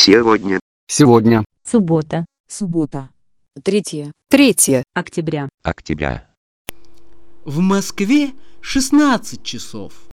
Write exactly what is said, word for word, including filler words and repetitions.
Сегодня. Сегодня. Суббота. Суббота. Третье. Третье октября. Октября. В Москве шестнадцать часов.